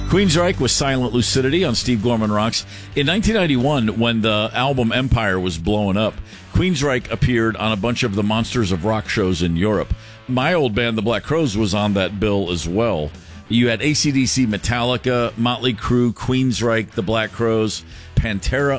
Queensryche was Silent Lucidity on Steve Gorman Rocks. In 1991, when the album Empire was blowing up, Queensryche appeared on a bunch of the Monsters of Rock shows in Europe. My old band, the Black Crowes, was on that bill as well. You had AC/DC, Metallica, Motley Crue, Queensryche, the Black Crowes, Pantera,